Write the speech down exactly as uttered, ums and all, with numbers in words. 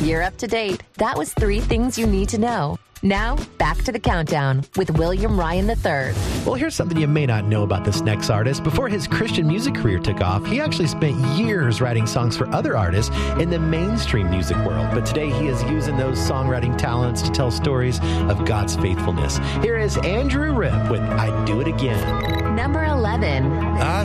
You're up to date. That was three things you need to know. Now, back to the countdown with William Ryan the third. Well, here's something you may not know about this next artist. Before his Christian music career took off, he actually spent years writing songs for other artists in the mainstream music world. But today he is using those songwriting talents to tell stories of God's faithfulness. Here is Andrew Ripp with I'd Do It Again. Number eleven. I